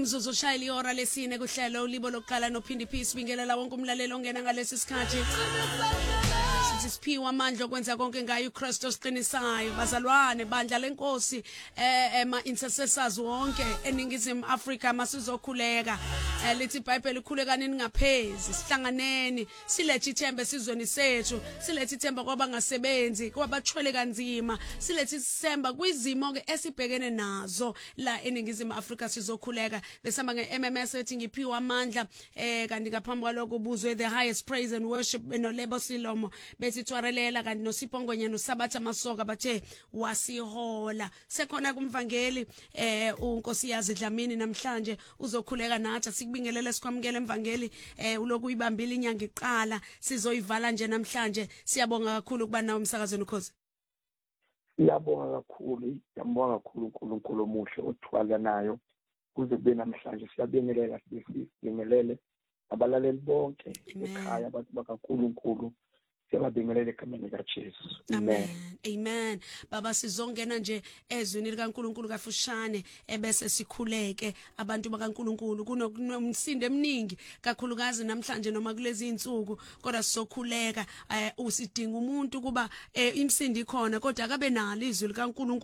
imzuzu shayela ihora lesine kuhlelo ulibo lokuqala nophindi peace bingelela wonke umlalelo ongena ngalesi sikhathi. Sithi siphiwe amandla okwenza konke ngayo uKristu siqinisayo. Bazalwane bandla lenkosi ema intercessors wonke eningizimu Afrika masizokhuleka. Lithi iBhayibheli ikhuleka nini ngaphezi sihlanganeni silethe ithemba esizweni sethu silethe ithemba kwabangasebenzi kwabathwele kanzima silethe ithemba kwizimo ke esibhekene nazo la eningizimu Afrika sizokhuleka besamba ngeMMS ethi ngiphiwe amandla kanti ngaphambi kwaloko ubuzwe the highest praise and worship noLebo Silomo bethi twarelela kanti noSipongonyana noSabatha Masoka bathe wasihola sekhona kumvangeli uNkosiyazi Dlamini namhlanje uzokhuleka nathi sikubingelele sikwamukele emvangeli uloku ibambile inyanga iqala sizoyivala nje namhlanje siyabonga kakhulu kuba nawo umsakazweni ukhozi. Siyabonga kakhulu uNkulunkulu omuhle othwala nayo kuze kube namhlanje siyabingelela sibingelele abalaleli bonke ekhaya abantu bakaNkulunkulu siyabingelele egameni likaJesu. Amen. Amen. Baba sizongena nje ezweni likaNkulunkulu kafushane ebese sikhuleke abantu bakaNkulunkulu kunomsindo eminingi kakhulukazi namhlanje noma kulezi insuku kodwa sizokhuleka usidinga umuntu kuba imsindo ikhona kodwa akabe nalo izwi likaNkulunkulu